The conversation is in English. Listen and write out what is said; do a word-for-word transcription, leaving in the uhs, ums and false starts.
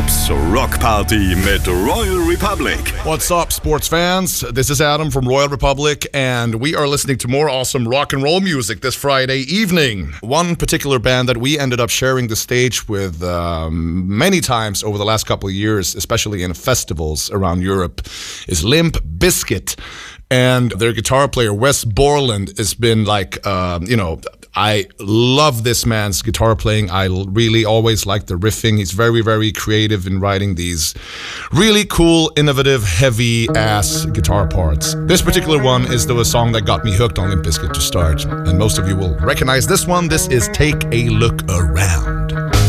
Tops Rock Party mit Royal Republic. What's up, sports fans? This is Adam from Royal Republic, and we are listening to more awesome rock and roll music this Friday evening. One particular band that we ended up sharing the stage with um, many times over the last couple of years, especially in festivals around Europe, is Limp Bizkit. And their guitar player, Wes Borland, has been like, um, you know, I love this man's guitar playing. I really always like the riffing. He's very, very creative in writing these really cool, innovative, heavy-ass guitar parts. This particular one is the song that got me hooked on Limp Bizkit to start. And most of you will recognize this one. This is Take a Look Around.